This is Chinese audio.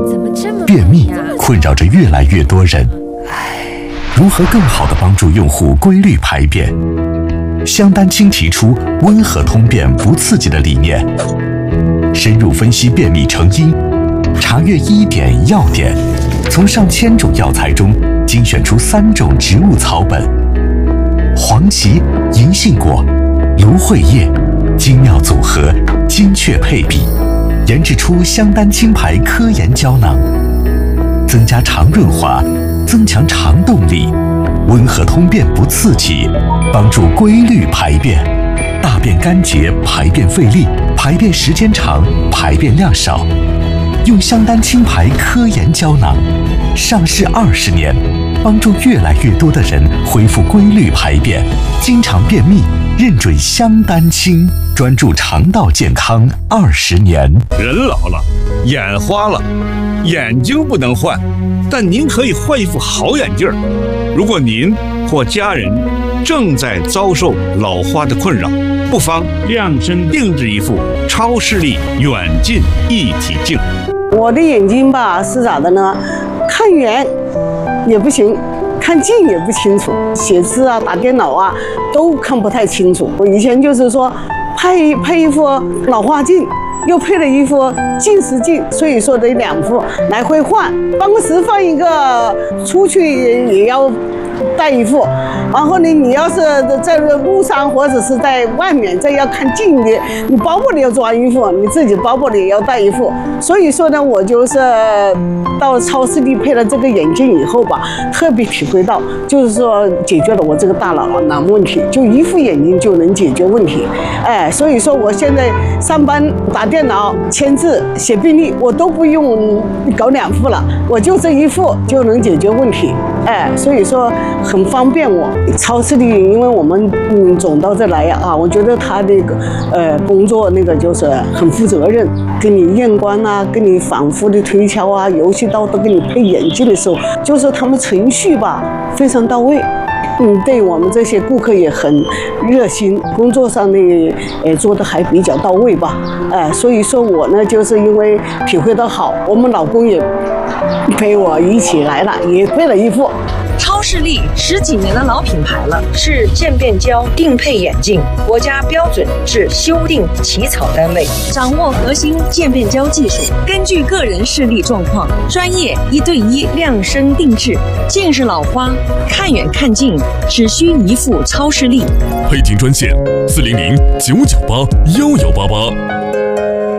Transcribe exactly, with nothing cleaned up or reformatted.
便秘困扰着越来越多人，如何更好地帮助用户规律排便？香丹清提出温和通便不刺激的理念，深入分析便秘成因，查阅医典药典，从上千种药材中精选出三种植物草本：黄芪、银杏果、芦荟叶，精妙组合，精确配比，研制出香丹清牌科研胶囊，增加肠润滑，增强肠动力，温和通便不刺激，帮助规律排便，大便干结，排便费力，排便时间长，排便量少。用香丹清牌科研胶囊，上市二十年，帮助越来越多的人恢复规律排便，经常便秘，认准香丹清，专注肠道健康二十年。 人老了，眼花了，眼睛不能换，但您可以换一副好眼镜儿。如果您或家人正在遭受老花的困扰，不妨量身定制一副超视力远近一体镜。 我的眼睛吧是咋的呢？看远也不行，看近也不清楚，写字啊、打电脑啊都看不太清楚。我以前就是说配配一副老花镜，又配了一副近视镜，所以说得两副来回换。办公室放一个，出去也要带一副。然后呢，你要是在路上或者是在外面，这要看近的，你包包里要装一副，你自己包包里也要带一副。所以说呢，我就是到超视力配了这个眼镜以后吧，特别体会到，就是说解决了我这个大脑囊问题，就一副眼镜就能解决问题。哎，所以说我现在上班打电脑、签字、写病历，我都不用搞两副了，我就这一副就能解决问题。哎，所以说很方便我。超视力，因为我们嗯总到这来啊，我觉得他那个呃工作那个就是很负责任，给你验光啊，给你反复的推敲啊，游戏刀都给你配眼镜的时候，就是他们程序吧非常到位。嗯，对我们这些顾客也很热心，工作上呢，呃，做的还比较到位吧，哎、呃，所以说我呢，就是因为体会的好，我们老公也陪我一起来了，也配了一副。 超视力十几年的老品牌了，是渐变胶定配眼镜国家标准制修订起草单位，掌握核心渐变胶技术，根据个人视力状况，专业一对一量身定制。近视老花，看远看近，只需一副超视力。 配镜专线：四零零九九八幺幺八八。